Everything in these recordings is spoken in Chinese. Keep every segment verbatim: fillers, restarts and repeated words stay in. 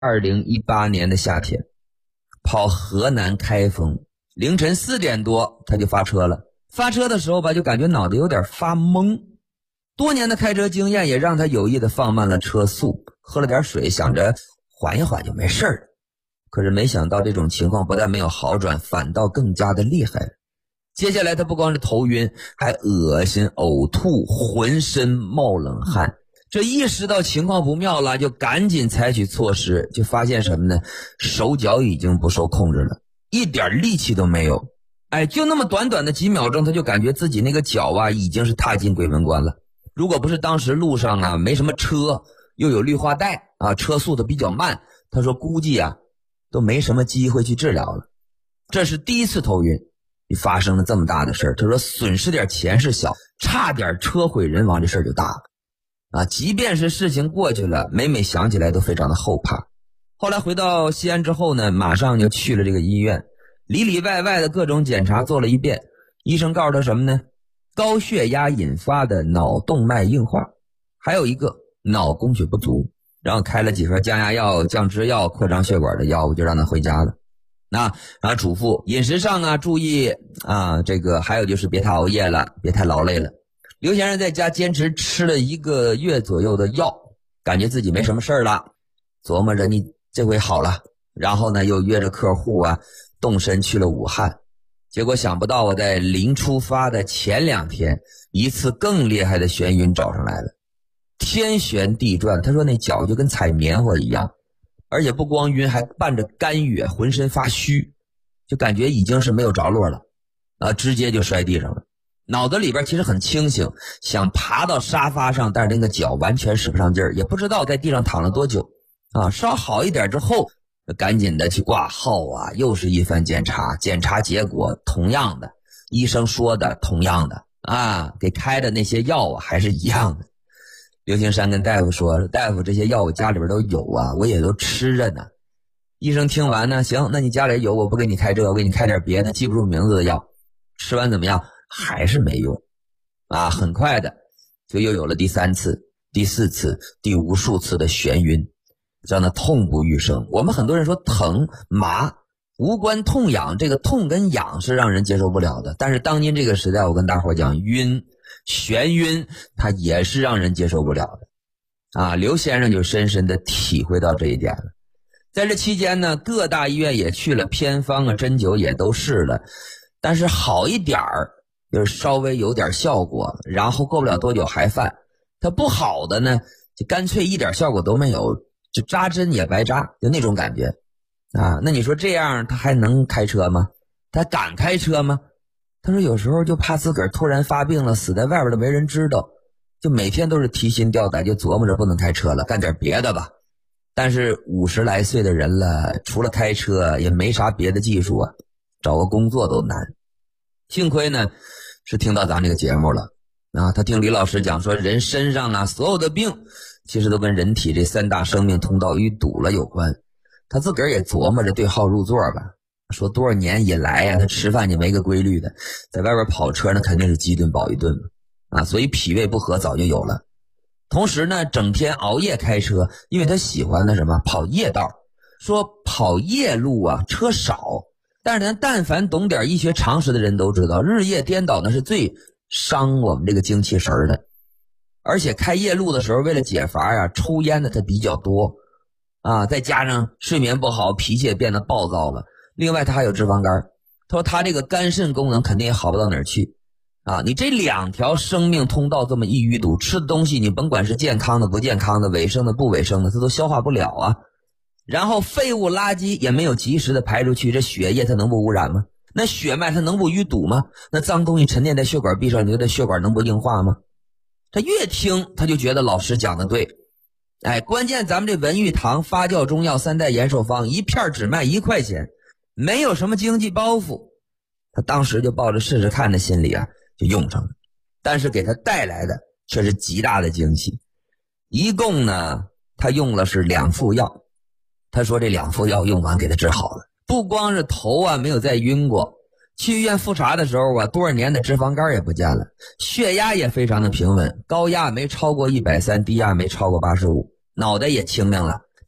二零一八年的夏天，跑河南开封，凌晨四点多他就发车了。发车的时候吧，就感觉脑袋有点发懵。多年的开车经验也让他有意的放慢了车速，喝了点水，想着缓一缓就没事了。可是没想到这种情况不但没有好转，反倒更加的厉害了。接下来他不光是头晕，还恶心、呕吐，浑身冒冷汗。这意识到情况不妙了，就赶紧采取措施，就发现什么呢？手脚已经不受控制了，一点力气都没有。哎，就那么短短的几秒钟，他就感觉自己那个脚啊已经是踏进鬼门关了。如果不是当时路上啊没什么车，又有绿化带啊，车速都比较慢，他说估计啊都没什么机会去治疗了。这是第一次头晕，发生了这么大的事儿。他说损失点钱是小，差点车毁人亡这事儿就大了啊！即便是事情过去了，每每想起来都非常的后怕。后来回到西安之后呢，马上就去了这个医院，里里外外的各种检查做了一遍。医生告诉他什么呢？高血压引发的脑动脉硬化，还有一个脑供血不足，然后开了几盒降压药、降脂药、扩张血管的药物，就让他回家了。那然后嘱咐饮食上啊注意啊，这个还有就是别太熬夜了，别太劳累了。刘先生在家坚持吃了一个月左右的药，感觉自己没什么事儿了，琢磨着你这回好了，然后呢又约着客户啊动身去了武汉。结果想不到我在临出发的前两天，一次更厉害的眩晕找上来了，天旋地转。他说那脚就跟踩棉花一样，而且不光晕，还伴着干哕，浑身发虚，就感觉已经是没有着落了啊，直接就摔地上了。脑子里边其实很清醒，想爬到沙发上，但是那个脚完全使不上劲儿，也不知道在地上躺了多久啊。稍好一点之后，赶紧的去挂号啊，又是一番检查，检查结果同样的，医生说的同样的啊，给开的那些药啊还是一样的。刘青山跟大夫说，大夫这些药我家里边都有啊，我也都吃着呢。医生听完呢，行，那你家里有，我不给你开这个，我给你开点别的记不住名字的药。吃完怎么样？还是没用啊！很快的就又有了第三次、第四次、第无数次的眩晕，让他痛不欲生。我们很多人说疼麻无关痛痒，这个痛跟痒是让人接受不了的，但是当今这个时代，我跟大伙讲，晕眩晕它也是让人接受不了的啊！刘先生就深深的体会到这一点了。在这期间呢，各大医院也去了，偏方啊针灸也都试了，但是好一点儿就是稍微有点效果，然后过不了多久还犯。它不好的呢，就干脆一点效果都没有，就扎针也白扎，就那种感觉啊。那你说这样他还能开车吗？他敢开车吗？他说有时候就怕自个儿突然发病了，死在外边都没人知道，就每天都是提心吊胆，就琢磨着不能开车了，干点别的吧。但是五十来岁的人了，除了开车也没啥别的技术啊，找个工作都难。幸亏呢是听到咱这个节目了啊，他听李老师讲说，人身上啊所有的病其实都跟人体这三大生命通道淤堵了有关。他自个儿也琢磨着对号入座吧，说多少年以来呀、啊，他吃饭就没个规律的，在外边跑车那肯定是饥顿饱一顿嘛啊，所以脾胃不和早就有了。同时呢，整天熬夜开车，因为他喜欢的什么跑夜道，说跑夜路啊车少，但是咱但凡懂点医学常识的人都知道，日夜颠倒那是最伤我们这个精气神的。而且开夜路的时候，为了解乏啊，抽烟的他比较多啊，再加上睡眠不好，脾气也变得暴躁了。另外他还有脂肪肝，他说他这个肝肾功能肯定也好不到哪儿去啊。你这两条生命通道这么一淤堵，吃的东西你甭管是健康的不健康的，卫生的不卫生的，它都消化不了啊。然后废物垃圾也没有及时的排出去，这血液它能不污染吗？那血脉它能不淤堵吗？那脏东西沉淀在血管壁上，你觉得血管能不硬化吗？他越听他就觉得老师讲的对。哎，关键咱们这文玉堂发酵中药三代延寿方一片只卖一块钱，没有什么经济包袱。他当时就抱着试试看的心理啊就用上了，但是给他带来的却是极大的惊喜。一共呢他用了是两副药，他说这两副药用完给他治好了，不光是头啊没有再晕过，去医院复查的时候啊，多少年的脂肪肝也不见了，血压也非常的平稳，高压没超过一百三十，低压没超过八十五，脑袋也清明了，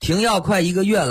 停药快一个月了。